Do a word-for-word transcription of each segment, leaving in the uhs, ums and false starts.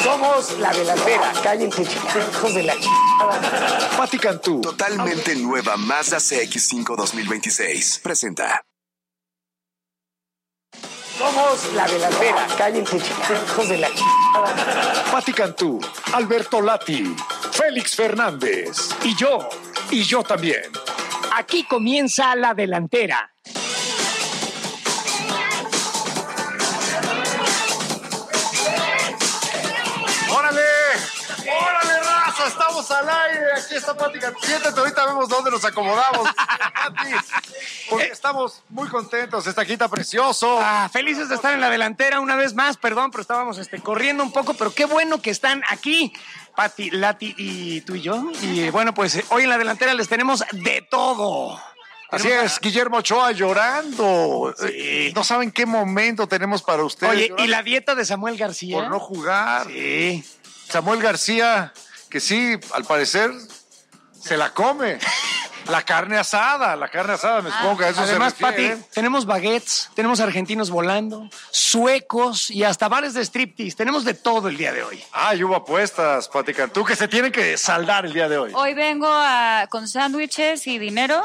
Somos la delantera. Cállense, hijos de la ch... Pati Cantú. Totalmente nueva Mazda C X cinco dos mil veintiséis. Presenta. Somos la delantera. Cállense, hijos de la ch... Pati Cantú, Alberto Lati, Félix Fernández y yo, y yo también. Aquí comienza la delantera. ¡Órale! ¡Órale, raza! Estamos al aire. Aquí está Pati Cantú. Siéntate, ahorita vemos dónde nos acomodamos. Pati, porque estamos muy contentos. Esta quita precioso. Ah, felices de estar en la delantera una vez más. Perdón, pero estábamos este, corriendo un poco, pero qué bueno que están aquí. Pati, Lati y tú y yo. Y bueno, pues eh, hoy en la delantera les tenemos de todo. Así es, Guillermo Ochoa llorando. Sí. No saben qué momento tenemos para ustedes. Oye, llorando ¿y la dieta de Samuel García? por no jugar. Sí. Samuel García, que sí, al parecer, se la come. La carne asada, la carne asada, me supongo que a eso Además, se refiere. Pati, tenemos baguettes, tenemos argentinos volando, suecos y hasta bares de striptease. Tenemos de todo el día de hoy. Ah, y hubo apuestas, Pati Cantú, que se tienen que saldar el día de hoy. Hoy vengo a, con sándwiches y dinero.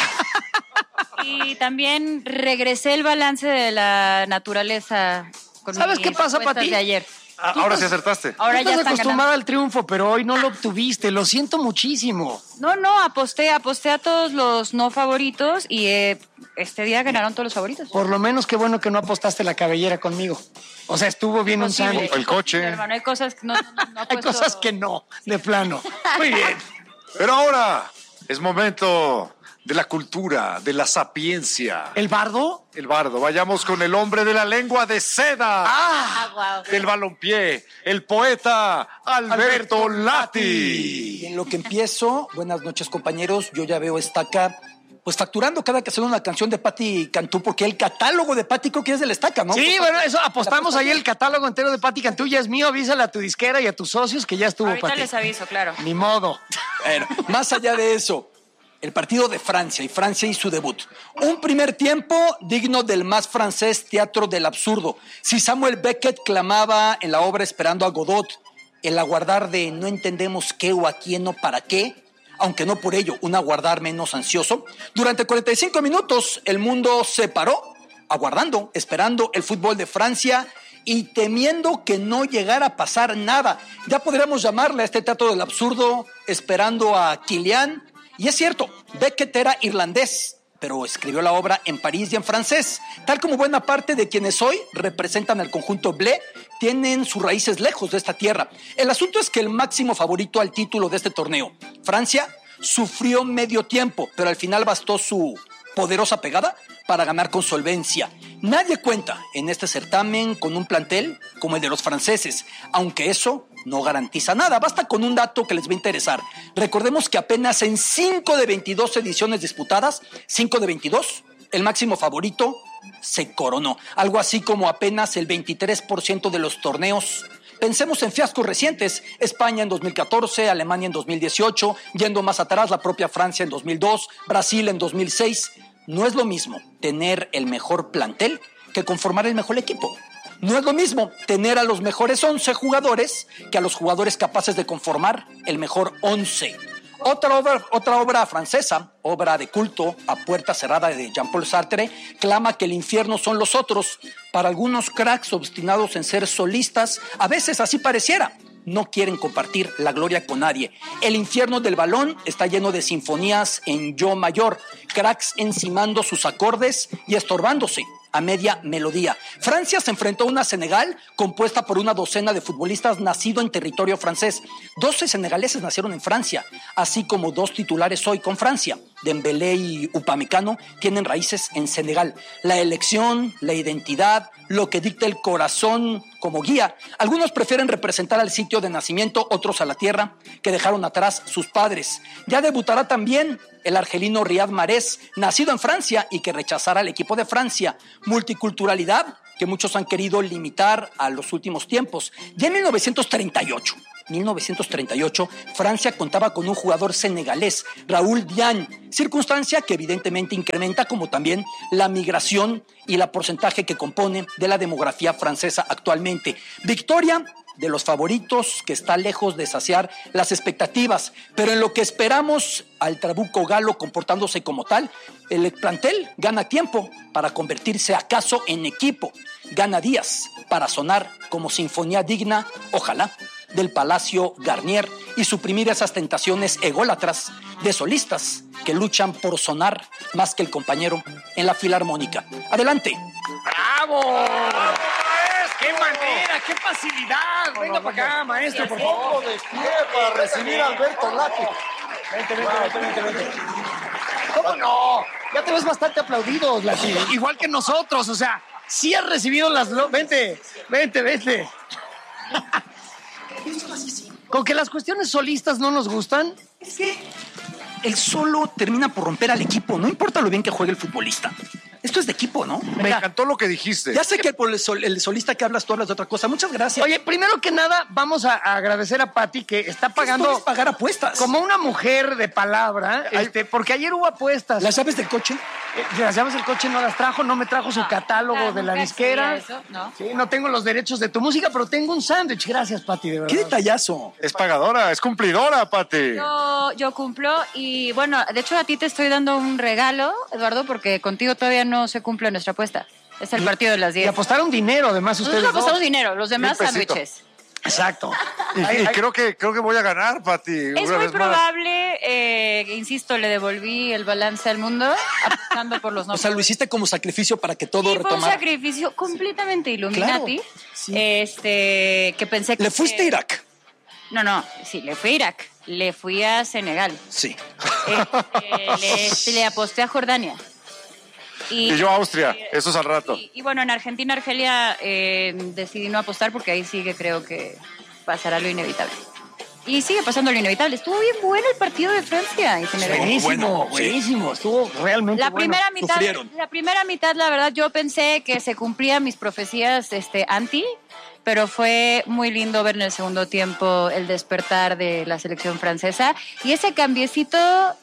Y también regresé el balance de la naturaleza con ¿Sabes mis qué pasa, apuestas Pati? de ayer. Ah, ahora sí acertaste. Ahora Tú ya estás están acostumbrada ganando. al triunfo, pero hoy no lo obtuviste. Lo siento muchísimo. No, no, aposté, aposté a todos los no favoritos y eh, este día ganaron todos los favoritos. Por lo menos qué bueno que no apostaste la cabellera conmigo. O sea, estuvo bien un Imposible. sándwich. El coche. Hermano, hay cosas que no, no, no, no Hay apuesto- cosas que no, de plano. Muy bien. Pero ahora es momento de la cultura, de la sapiencia. ¿El bardo? El bardo. Vayamos con el hombre de la lengua de seda. Ah, wow. Del balompié, el poeta Alberto, Alberto Lati. Y en lo que empiezo, buenas noches compañeros, yo ya veo Estaca pues facturando cada que suena una canción de Pati Cantú, porque el catálogo de Pati creo que es del Estaca, ¿no? Sí, bueno, eso apostamos La ahí el catálogo entero de Pati Cantú. Ya es mío, avísale a tu disquera y a tus socios que ya estuvo Ahorita Pati. les aviso, claro. Ni modo. Bueno, más allá de eso, el partido de Francia y Francia y su debut. Un primer tiempo digno del más francés teatro del absurdo. Si Samuel Beckett clamaba en la obra Esperando a Godot, el aguardar de no entendemos qué o a quién o para qué, aunque no por ello un aguardar menos ansioso, durante cuarenta y cinco minutos el mundo se paró, aguardando, esperando el fútbol de Francia y temiendo que no llegara a pasar nada. Ya podríamos llamarle a este teatro del absurdo esperando a Kylian. Y es cierto, Beckett era irlandés, pero escribió la obra en París y en francés. Tal como buena parte de quienes hoy representan al conjunto Blé, tienen sus raíces lejos de esta tierra. El asunto es que el máximo favorito al título de este torneo, Francia, sufrió medio tiempo, pero al final bastó su poderosa pegada para ganar con solvencia. Nadie cuenta en este certamen con un plantel como el de los franceses, aunque eso no garantiza nada. Basta con un dato que les va a interesar. Recordemos que apenas en cinco de veintidós ediciones disputadas, cinco de veintidós, el máximo favorito se coronó. Algo así como apenas el veintitrés por ciento de los torneos. Pensemos en fiascos recientes, España en dos mil catorce, Alemania en dos mil dieciocho, yendo más atrás la propia Francia en dos mil dos, Brasil en dos mil seis. No es lo mismo tener el mejor plantel que conformar el mejor equipo. No es lo mismo tener a los mejores once jugadores que a los jugadores capaces de conformar el mejor once. Otra obra, otra obra francesa, obra de culto a puerta cerrada de Jean-Paul Sartre, clama que el infierno son los otros. Para algunos cracks obstinados en ser solistas, a veces así pareciera. No quieren compartir la gloria con nadie. El infierno del balón está lleno de sinfonías en yo mayor, cracks encimando sus acordes y estorbándose a media melodía. Francia se enfrentó a una Senegal compuesta por una docena de futbolistas nacidos en territorio francés. doce senegaleses nacieron en Francia, así como dos titulares hoy con Francia. Dembélé y Upamecano tienen raíces en Senegal. La elección, la identidad, lo que dicta el corazón como guía. Algunos prefieren representar al sitio de nacimiento, otros a la tierra que dejaron atrás sus padres. Ya debutará también el argelino Riyad Mahrez, nacido en Francia y que rechazará al equipo de Francia. Multiculturalidad que muchos han querido limitar a los últimos tiempos. Ya en mil novecientos treinta y ocho, mil novecientos treinta y ocho, Francia contaba con un jugador senegalés, Raúl Diagne, circunstancia que evidentemente incrementa como también la migración y el porcentaje que compone de la demografía francesa actualmente. Victoria de los favoritos que está lejos de saciar las expectativas, pero en lo que esperamos al Trabuco Galo comportándose como tal, el plantel gana tiempo para convertirse acaso en equipo, gana días para sonar como sinfonía digna, ojalá, del Palacio Garnier y suprimir esas tentaciones ególatras de solistas que luchan por sonar más que el compañero en la filarmónica. Adelante. ¡Bravo! ¡Qué manera! ¡Qué facilidad! Venga para acá, maestro, por favor. de pie para recibir a Alberto Lati. Vente, vente, vente, vente, vente. ¿Cómo no? Ya te ves bastante aplaudido, Lati. Igual que nosotros, o sea, sí has recibido las... lo- Vente, vente, vente. ¿Con que las cuestiones solistas no nos gustan? Es que el solo termina por romper al equipo, no importa lo bien que juegue el futbolista. Esto es de equipo, ¿no? Me encantó lo que dijiste. Ya sé que por el, sol- el solista que hablas tú hablas de otra cosa. Muchas gracias. Oye, primero que nada, vamos a, a agradecer a Pati que está pagando Esto es pagar apuestas. como una mujer de palabra, este, porque ayer hubo apuestas. ¿Las llaves del coche? Eh, Las llaves del coche no las trajo, no me trajo su catálogo claro, de la nunca disquera. accedí a eso, ¿no? Sí, no tengo los derechos de tu música, pero tengo un sándwich. Gracias, Pati, de verdad. ¡Qué detallazo! Es pagadora, es cumplidora, Pati. Yo, yo cumplo y bueno, de hecho a ti te estoy dando un regalo, Eduardo, porque contigo todavía no se cumple nuestra apuesta. Es el partido de las Y diez. apostaron dinero, además, ustedes Nosotros apostamos dos. dinero, los demás Mil pesitos. sándwiches. Exacto. Y, Ay, y ay, creo que creo que voy a ganar, Pati. Es una muy vez más. probable, eh, insisto, le devolví el balance al mundo apostando por los no. O sea, lo hiciste como sacrificio para que todo Sí, fue un retomara. sacrificio completamente Illuminati. Claro, sí. Este, que pensé que... ¿Le fuiste a Irak? No, no, sí, le fui a Irak, le fui a Senegal, Sí. este, le, le aposté a Jordania. Y yo a Austria, eh, eso es al rato. Y, y bueno, en Argentina, Argelia eh, decidí no apostar porque ahí sí que creo que pasará lo inevitable. Y sigue pasando lo inevitable. Estuvo bien bueno el partido de Francia y Senegal. Buenísimo, Bueno, sí. buenísimo. Estuvo realmente La bueno. primera mitad, Sufrieron. la primera mitad, la verdad, yo pensé que se cumplían mis profecías este, anti, pero fue muy lindo ver en el segundo tiempo el despertar de la selección francesa y ese cambiecito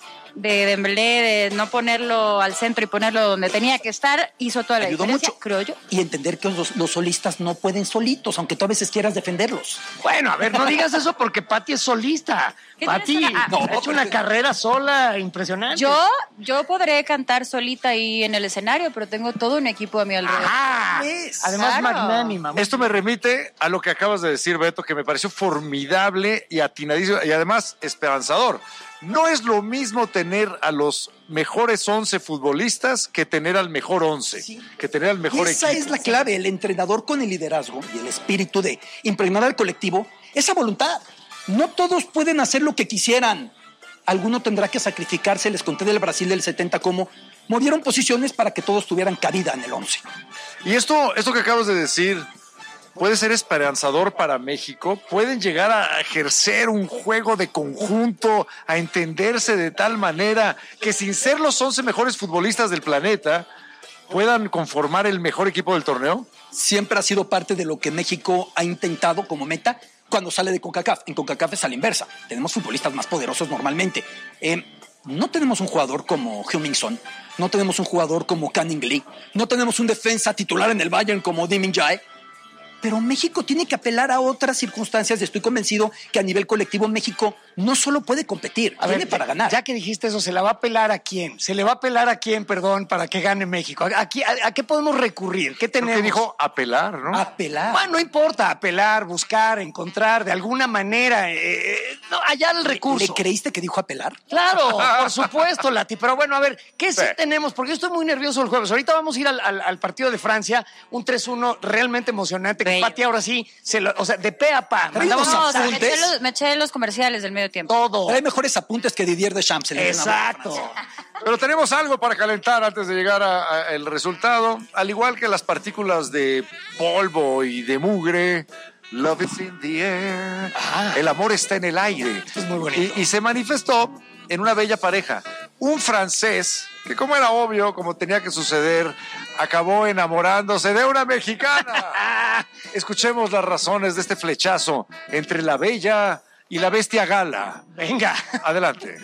de Dembélé de no ponerlo al centro y ponerlo donde tenía que estar hizo toda la Ayudó diferencia, mucho. creo yo. Y entender que los, los solistas no pueden solitos, aunque tú a veces quieras defenderlos. Bueno, a ver, no digas eso porque Pati es solista. ¿Qué Pati tienes una- ah, ha hecho una carrera sola impresionante. Yo, yo podré cantar solita ahí en el escenario, pero tengo todo un equipo a mi alrededor. Ah, ¿Ves? además Claro. magnánima. Esto me remite a lo que acabas de decir, Beto, que me pareció formidable y atinadísimo y además esperanzador. No es lo mismo tener a los mejores once futbolistas que tener al mejor once, Sí. que tener al mejor Y esa equipo. es la clave, el entrenador con el liderazgo y el espíritu de impregnar al colectivo, esa voluntad. No todos pueden hacer lo que quisieran. Alguno tendrá que sacrificarse. Les conté del Brasil del setenta cómo movieron posiciones para que todos tuvieran cabida en el once. Y esto, esto que acabas de decir puede ser esperanzador para México. Pueden llegar a ejercer un juego de conjunto, a entenderse de tal manera que sin ser los once mejores futbolistas del planeta, puedan conformar el mejor equipo del torneo. Siempre ha sido parte de lo que México ha intentado como meta cuando sale de CONCACAF. En CONCACAF es a la inversa. Tenemos futbolistas más poderosos normalmente. Eh, no tenemos un jugador como Heung-min Son, no tenemos un jugador como Canning Lee, no tenemos un defensa titular en el Bayern como Lee Min-jae. Pero México tiene que apelar a otras circunstancias y estoy convencido que a nivel colectivo México no solo puede competir, A tiene ver, para ya- ganar. Ya que dijiste eso, ¿se la va a pelar a quién? ¿Se le va a pelar a quién, perdón, para que gane México? ¿A, a, qui- a- a qué podemos recurrir? ¿Qué Creo tenemos? que dijo apelar, ¿no? Apelar. Bueno, no importa, apelar, buscar, encontrar, de alguna manera, eh, eh, no, allá el recurso. ¿Le creíste que dijo apelar? Claro, por supuesto, Lati. Pero bueno, a ver, ¿qué sí Sí. tenemos? Porque yo estoy muy nervioso el jueves. Ahorita vamos a ir al, al- al partido de Francia, un tres uno realmente emocionante. Que Bello. Pati ahora sí, se lo- o sea, de pe a pa. Trae Mandamos unos No, a o sea, me apuntes. eché, los, me eché los comerciales del medio tiempo. todo. Trae mejores apuntes que Didier Deschamps. en el Exacto. Pero tenemos algo para calentar antes de llegar al resultado. Al igual que las partículas de polvo y de mugre, love is in the air. Ah. El amor está en el aire. es muy bonito. Y, y se manifestó en una bella pareja. Un francés, que como era obvio, como tenía que suceder, acabó enamorándose de una mexicana. Escuchemos las razones de este flechazo entre la bella y la bestia gala. Venga. Adelante.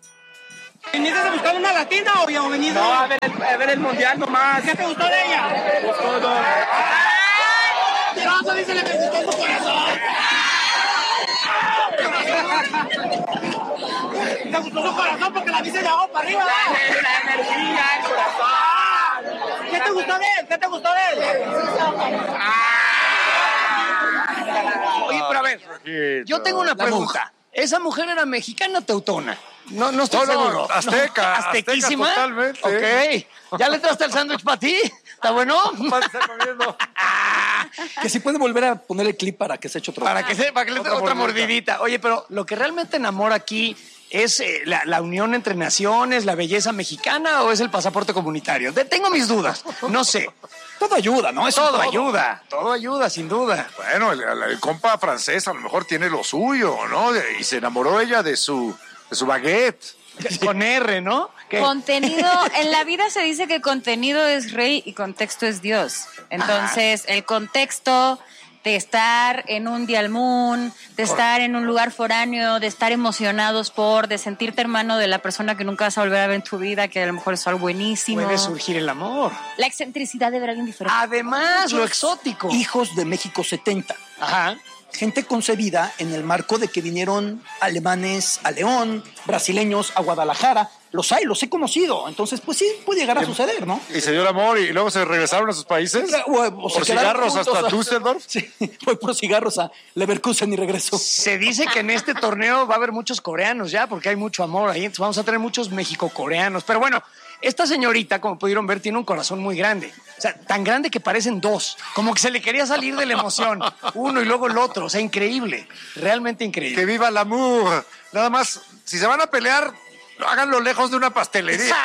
¿Viniste a buscar una latina o ya viniste? No, a ver, el, a ver el mundial nomás. ¿Qué te gustó de ella? Todo. ¡Mentiroso! Dice le que gustó tu corazón. te gustó su corazón porque la viste de abajo para arriba. La energía, el corazón. ¿Qué te gustó de él? ¿Qué te gustó de él? Oye, pero a ver, yo tengo una pregunta. ¿Esa mujer era mexicana o teutona? No, no estoy No, no, seguro. azteca, ¿Aztequísima? azteca totalmente. Ok. ¿Ya le traste el sándwich para ti? ¿Está bueno? Padre, está comiendo. Que si puede volver a poner el clip para que se eche otro. Para que, se, para que le dé Otra otra mordidita. mordidita. Oye, pero lo que realmente enamora aquí es eh, la, la unión entre naciones, la belleza mexicana o es el pasaporte comunitario. De- tengo mis dudas. No sé. Todo ayuda, ¿no? Es un Todo ayuda. Todo ayuda, sin duda. Bueno, el, el- el compa francés a lo mejor tiene lo suyo, ¿no? De- y se enamoró ella de su, de su baguette. Con R, ¿no? ¿Qué? Contenido, en la vida se dice que contenido es rey y contexto es Dios. Entonces, el contexto de estar en un Dial Moon, de estar en un lugar foráneo, de estar emocionados por, de sentirte hermano de la persona que nunca vas a volver a ver en tu vida, que a lo mejor es algo buenísimo. Puede surgir el amor. La excentricidad de ver a alguien diferente. Además, lo exótico. Hijos de México setenta. Ajá. Gente concebida en el marco de que vinieron alemanes a León, brasileños a Guadalajara. Los hay, los he conocido. Entonces, pues sí, puede llegar a suceder, ¿no? Y se dio el amor y luego se regresaron a sus países. O- o se Por quedaron cigarros juntos hasta a- Düsseldorf. Sí, voy por cigarros a Leverkusen y regreso. Se dice que en este torneo va a haber muchos coreanos ya, porque hay mucho amor ahí. Entonces vamos a tener muchos mexicocoreanos. Pero bueno, esta señorita, como pudieron ver, tiene un corazón muy grande. O sea, tan grande que parecen dos. Como que se le quería salir de la emoción. Uno y luego el otro. O sea, increíble. Realmente increíble. Que viva el amor. Nada más, si se van a pelear, háganlo lejos de una pastelería.